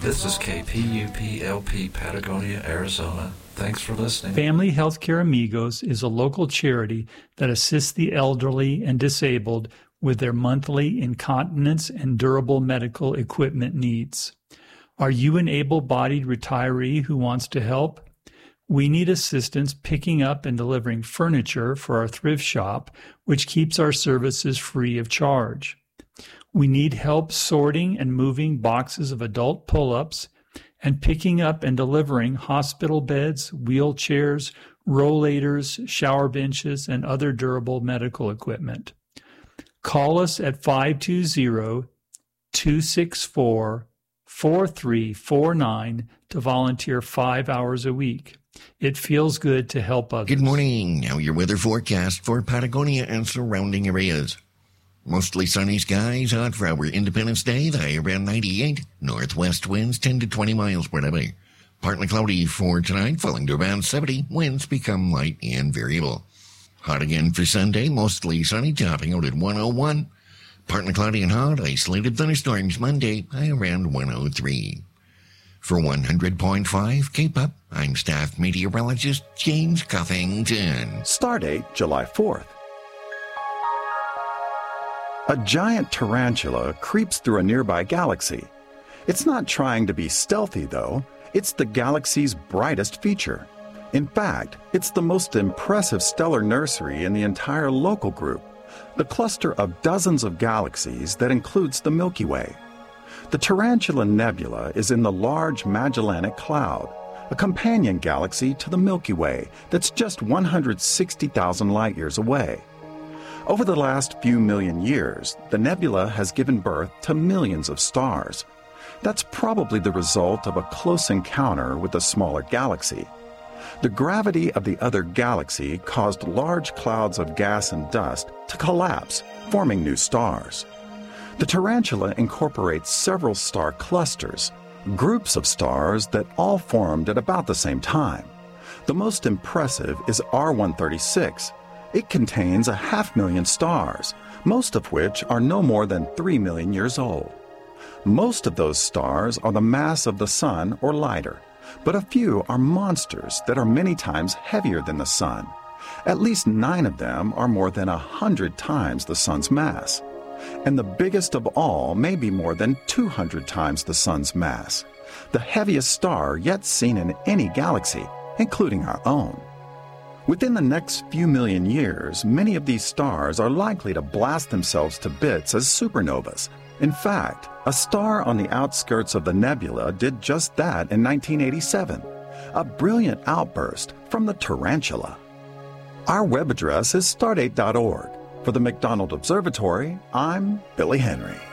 This is KPUP-LP Patagonia, Arizona. Thanks for listening. Family Healthcare Amigos is a local charity that assists the elderly and disabled with their monthly incontinence and durable medical equipment needs. Are you an able-bodied retiree who wants to help? We need assistance picking up and delivering furniture for our thrift shop, which keeps our services free of charge. We need help sorting and moving boxes of adult pull-ups and picking up and delivering hospital beds, wheelchairs, rollators, shower benches, and other durable medical equipment. Call us at 520-264-4349 to volunteer 5 hours a week. It feels good to help others. Good morning. Now your weather forecast for Patagonia and surrounding areas. Mostly sunny skies, hot for our Independence Day, the high around 98. Northwest winds 10 to 20 miles per hour. Partly cloudy for tonight, falling to around 70. Winds become light and variable. Hot again for Sunday, mostly sunny, topping out at 101. Partly cloudy and hot, isolated thunderstorms Monday, high around 103. For 100.5 K-Pop, I'm staff meteorologist James Cuffington. Stardate July 4th. A giant tarantula creeps through a nearby galaxy. It's not trying to be stealthy, though. It's the galaxy's brightest feature. In fact, it's the most impressive stellar nursery in the entire local group, the cluster of dozens of galaxies that includes the Milky Way. The Tarantula Nebula is in the Large Magellanic Cloud, a companion galaxy to the Milky Way that's just 160,000 light-years away. Over the last few million years, the nebula has given birth to millions of stars. That's probably the result of a close encounter with a smaller galaxy. The gravity of the other galaxy caused large clouds of gas and dust to collapse, forming new stars. The tarantula incorporates several star clusters, groups of stars that all formed at about the same time. The most impressive is R136. It contains 500,000 stars, most of which are no more than 3 million years old. Most of those stars are the mass of the Sun or lighter, but a few are monsters that are many times heavier than the Sun. At least 9 of them are more than 100 times the Sun's mass. And the biggest of all may be more than 200 times the Sun's mass, the heaviest star yet seen in any galaxy, including our own. Within the next few million years, many of these stars are likely to blast themselves to bits as supernovas. In fact, a star on the outskirts of the nebula did just that in 1987, a brilliant outburst from the tarantula. Our web address is stardate.org. For the McDonald Observatory, I'm Billy Henry.